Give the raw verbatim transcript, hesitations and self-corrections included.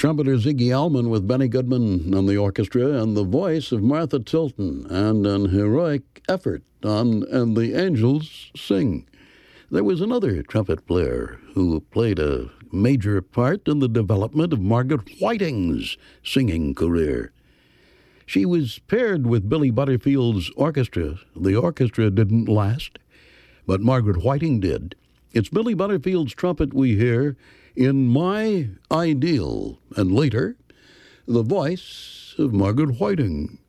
trumpeter Ziggy Allman with Benny Goodman on the orchestra and the voice of Martha Tilton, and an heroic effort on And the Angels Sing. There was another trumpet player who played a major part in the development of Margaret Whiting's singing career. She was paired with Billy Butterfield's orchestra. The orchestra didn't last, but Margaret Whiting did. It's Billy Butterfield's trumpet we hear in My Ideal, and later, the voice of Margaret Whiting.